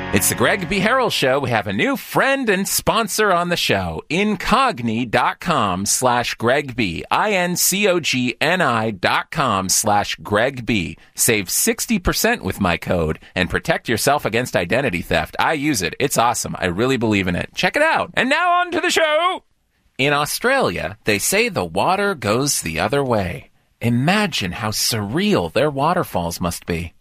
It's the Greg B. Harrell Show. We have a new friend and sponsor on the show. Incogni.com/Greg B. INCOGNI.com/Greg B. Save 60% with my code and protect yourself against identity theft. I use it. It's awesome. I really believe in it. Check it out. And now on to the show. In Australia, they say the water goes the other way. Imagine how surreal their waterfalls must be.